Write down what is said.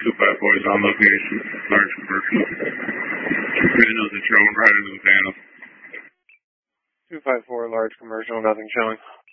254 is on location, large commercial. Two panels are showing right into the panel. 254, large commercial, nothing showing.